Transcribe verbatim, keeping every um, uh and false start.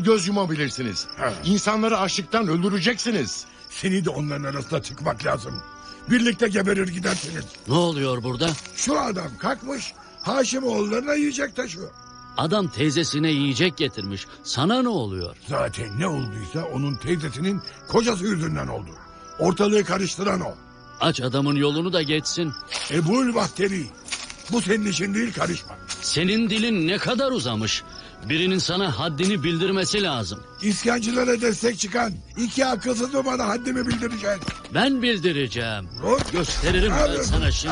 göz yumabilirsiniz. Ha. İnsanları açlıktan öldüreceksiniz. Seni de onların arasına tıkmak lazım. Birlikte geberir gidersiniz. Ne oluyor burada? Şu adam kalkmış Haşimoğullarına yiyecek taşıyor. Adam teyzesine yiyecek getirmiş. Sana ne oluyor? Zaten ne olduysa onun teyzesinin kocası yüzünden oldu. Ortalığı karıştıran o. Aç adamın yolunu da geçsin. Ebul Bahteri. Bu senin işin değil, karışma. Senin dilin ne kadar uzamış. Birinin sana haddini bildirmesi lazım. İsyancılara destek çıkan iki akılsız mı bana haddimi bildireceksin? Ben bildireceğim. Dur. Gösteririm Ne ben yapıyorsun? sana şimdi.